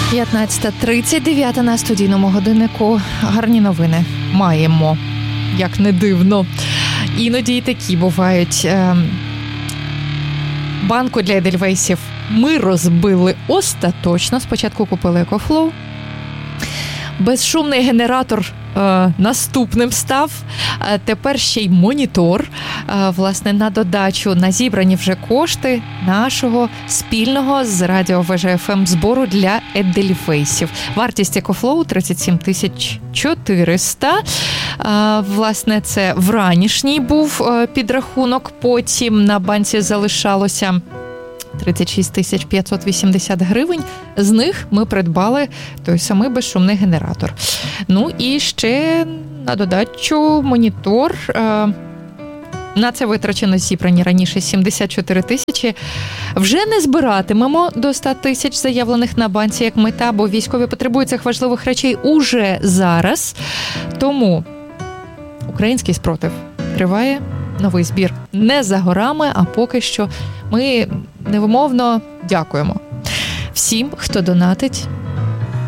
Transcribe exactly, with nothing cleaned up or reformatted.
п'ятнадцята тридцять, дев'ята на студійному годиннику. Гарні новини маємо, як не дивно. Іноді і такі бувають. Банку для Едельвейсів ми розбили остаточно. Спочатку купили EcoFlow. Безшумний генератор е, наступним став. Е, тепер ще й монітор. Е, власне, на додачу на зібрані вже кошти нашого спільного з радіо ВЖ еф ем збору для Едельвейсів. Вартість EcoFlow тридцять сім тисяч чотириста. Е, власне, це вранішній був е, підрахунок. Потім на банці залишалося тридцять шість тисяч п'ятсот вісімдесят гривень. З них ми придбали той самий безшумний генератор. Ну і ще на додачу монітор. На це витрачено зібрані раніше сімдесят чотири тисячі. Вже не збиратимемо до ста тисяч заявлених на банці як мета, бо військові потребують цих важливих речей уже зараз. Тому український спротив триває. Новий збір не за горами, а поки що ми невимовно дякуємо всім, хто донатить